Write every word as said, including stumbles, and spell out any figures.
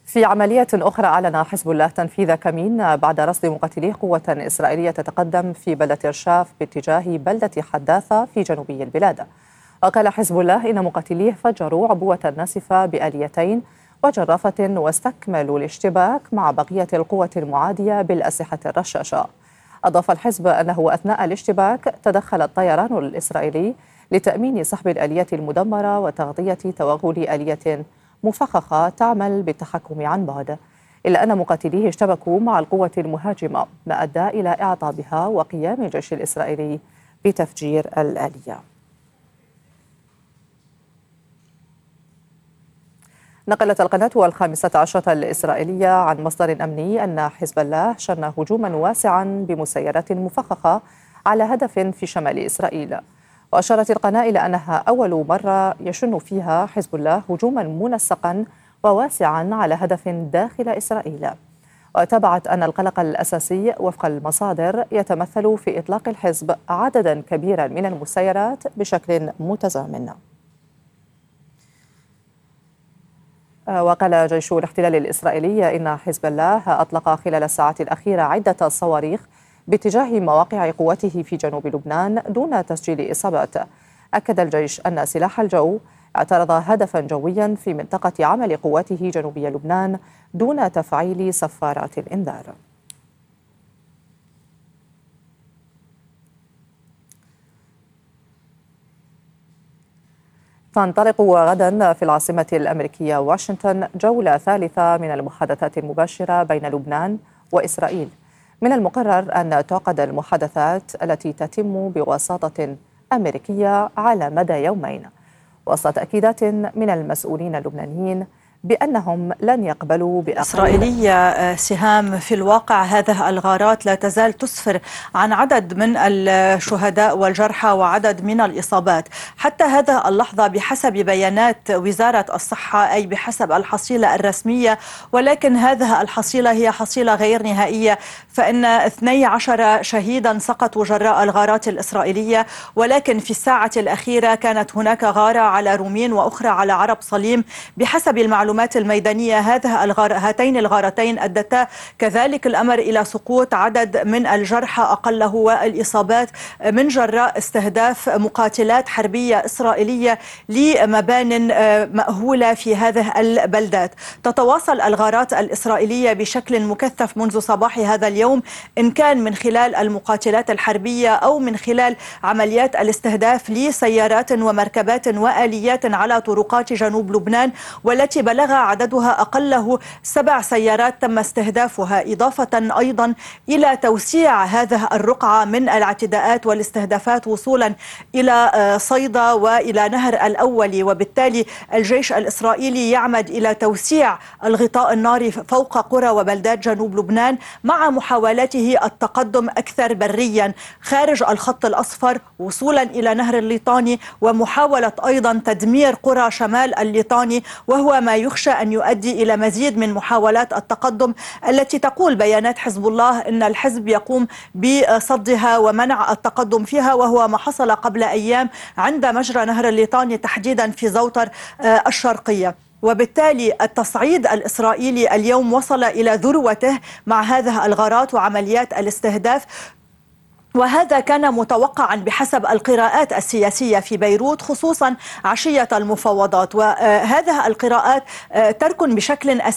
في عملية أخرى أعلن حزب الله تنفيذ كمين بعد رصد مقاتلي قوة إسرائيلية تتقدم في بلدة الشاف باتجاه بلدة حداثة في جنوبي البلاد. وقال حزب الله إن مقاتليه فجروا عبوة ناسفة بآليتين وجرافة واستكملوا الاشتباك مع بقية القوة المعادية بالأسلحة الرشاشة. أضاف الحزب أنه أثناء الاشتباك تدخل الطيران الإسرائيلي لتأمين سحب الآليات المدمرة وتغطية توغل آلية مفخخة تعمل بالتحكم عن بعد، إلا أن مقاتليه اشتبكوا مع القوة المهاجمة ما أدى إلى إعطابها وقيام الجيش الإسرائيلي بتفجير الآلية. نقلت القناة الخامسة عشرة الإسرائيلية عن مصدر أمني أن حزب الله شن هجوما واسعا بمسيرات مفخخة على هدف في شمال إسرائيل. وأشارت القناة إلى أنها أول مرة يشن فيها حزب الله هجوما منسقا وواسعا على هدف داخل إسرائيل. وتابعت أن القلق الأساسي وفق المصادر يتمثل في إطلاق الحزب عددا كبيرا من المسيرات بشكل متزامن. وقال جيش الاحتلال الإسرائيلي إن حزب الله أطلق خلال الساعات الأخيرة عدة صواريخ باتجاه مواقع قوته في جنوب لبنان دون تسجيل إصابات. أكد الجيش أن سلاح الجو اعترض هدفا جويا في منطقة عمل قواته جنوبي لبنان دون تفعيل صفارات الإنذار. تنطلق غدا في العاصمة الأمريكية واشنطن جولة ثالثة من المحادثات المباشرة بين لبنان وإسرائيل. من المقرر أن تعقد المحادثات التي تتم بوساطة أمريكية على مدى يومين، وسط تأكيدات من المسؤولين اللبنانيين بأنهم لن يقبلوا بأقل. إسرائيلية سهام، في الواقع هذه الغارات لا تزال تسفر عن عدد من الشهداء والجرحى وعدد من الإصابات حتى هذه اللحظة بحسب بيانات وزارة الصحة، أي بحسب الحصيلة الرسمية، ولكن هذه الحصيلة هي حصيلة غير نهائية، فإن اثني عشر شهيدا سقطوا جراء الغارات الإسرائيلية، ولكن في الساعة الأخيرة كانت هناك غارة على رومين وأخرى على عرب صليم. بحسب المعلومات المعلومات الميدانية هذه الغار... هاتين الغارتين أدتا كذلك الأمر إلى سقوط عدد من الجرحى أقله والإصابات من جراء استهداف مقاتلات حربية إسرائيلية لمبان مأهولة في هذه البلدات. تتواصل الغارات الإسرائيلية بشكل مكثف منذ صباح هذا اليوم، إن كان من خلال المقاتلات الحربية أو من خلال عمليات الاستهداف لسيارات ومركبات وآليات على طرقات جنوب لبنان، والتي بلغ عددها أقله سبع سيارات تم استهدافها، إضافة أيضا إلى توسيع هذه الرقعة من الاعتداءات والاستهدافات وصولا إلى صيدا وإلى نهر الأول. وبالتالي الجيش الإسرائيلي يعمد إلى توسيع الغطاء الناري فوق قرى وبلدات جنوب لبنان مع محاولاته التقدم أكثر بريا خارج الخط الأصفر وصولا إلى نهر الليطاني، ومحاولة أيضا تدمير قرى شمال الليطاني، وهو ما يخشى أن يؤدي إلى مزيد من محاولات التقدم التي تقول بيانات حزب الله أن الحزب يقوم بصدها ومنع التقدم فيها، وهو ما حصل قبل أيام عند مجرى نهر الليطاني تحديدا في زوطر الشرقية. وبالتالي التصعيد الإسرائيلي اليوم وصل إلى ذروته مع هذه الغارات وعمليات الاستهداف، وهذا كان متوقعا بحسب القراءات السياسية في بيروت، خصوصا عشية المفاوضات. وهذه القراءات تركن بشكل أساسي